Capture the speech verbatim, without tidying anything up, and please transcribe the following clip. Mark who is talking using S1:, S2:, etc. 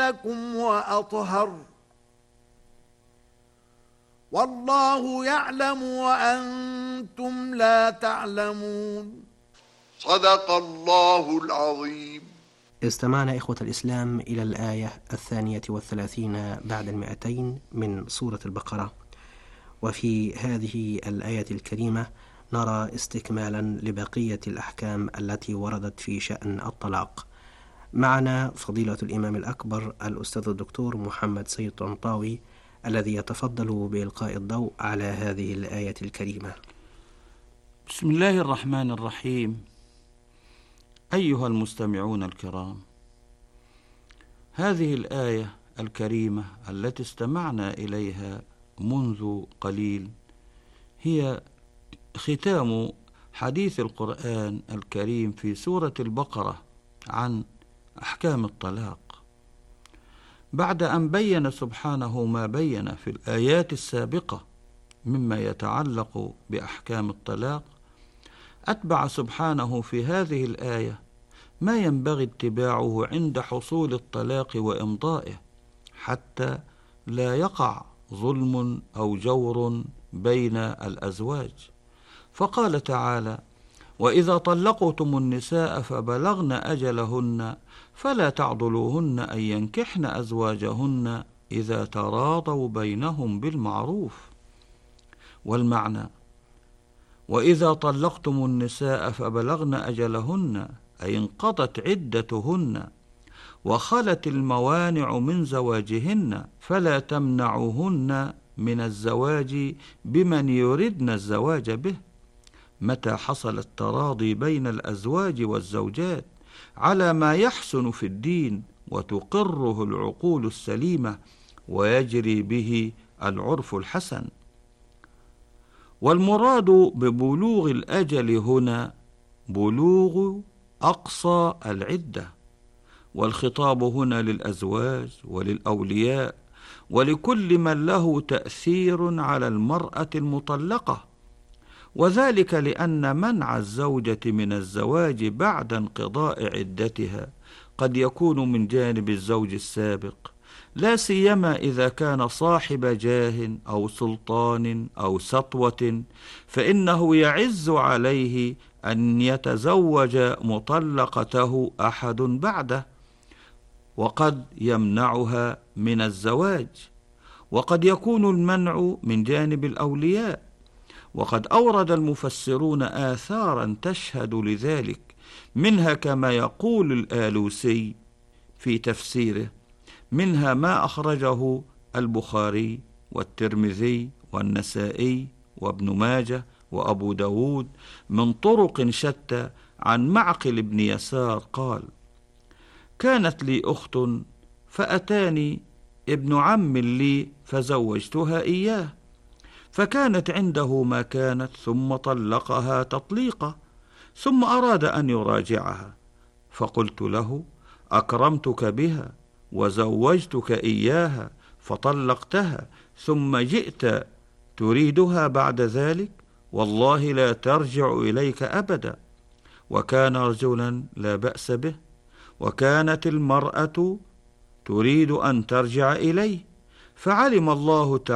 S1: أزكاكم وأطهر والله يعلم وأنتم لا تعلمون.
S2: صدق الله العظيم.
S3: استمعنا إخوة الإسلام إلى الآية الثانية والثلاثين بعد المئتين من سورة البقرة، وفي هذه الآية الكريمة نرى استكمالا لبقية الأحكام التي وردت في شأن الطلاق. معنا فضيلة الإمام الأكبر الأستاذ الدكتور محمد سيد طنطاوي الذي يتفضل بإلقاء الضوء على هذه الآية الكريمة.
S4: بسم الله الرحمن الرحيم. أيها المستمعون الكرام، هذه الآية الكريمة التي استمعنا إليها منذ قليل هي ختام حديث القرآن الكريم في سورة البقرة عن أحكام الطلاق، بعد أن بين سبحانه ما بين في الآيات السابقة مما يتعلق بأحكام الطلاق. أتبع سبحانه في هذه الآية ما ينبغي اتباعه عند حصول الطلاق وإمضائه حتى لا يقع ظلم أو جور بين الأزواج، فقال تعالى: وإذا طلقتم النساء فبلغن أجلهن فلا تعضلوهن أن ينكحن أزواجهن إذا تراضوا بينهم بالمعروف. والمعنى: وإذا طلقتم النساء فبلغن أجلهن أي انقضت عدتهن وخلت الموانع من زواجهن فلا تمنعوهن من الزواج بمن يردن الزواج به، متى حصل التراضي بين الأزواج والزوجات على ما يحسن في الدين وتقره العقول السليمة ويجري به العرف الحسن. والمراد ببلوغ الأجل هنا بلوغ أقصى العدة، والخطاب هنا للأزواج وللأولياء ولكل من له تأثير على المرأة المطلقة، وذلك لأن منع الزوجة من الزواج بعد انقضاء عدتها قد يكون من جانب الزوج السابق، لا سيما إذا كان صاحب جاه أو سلطان أو سطوة، فإنه يعز عليه أن يتزوج مطلقته أحد بعده، وقد يمنعها من الزواج، وقد يكون المنع من جانب الأولياء. وقد أورد المفسرون آثارا تشهد لذلك، منها كما يقول الآلوسي في تفسيره: منها ما أخرجه البخاري والترمذي والنسائي وابن ماجه وأبو داود من طرق شتى عن معقل بن يسار قال: كانت لي أخت فأتاني ابن عم لي فزوجتها إياه، فكانت عنده ما كانت ثم طلقها تطليقة، ثم أراد أن يراجعها، فقلت له: أكرمتك بها وزوجتك إياها فطلقتها ثم جئت تريدها بعد ذلك، والله لا ترجع إليك أبدا. وكان رجلا لا بأس به، وكانت المرأة تريد أن ترجع إليه، فعلم الله تعالى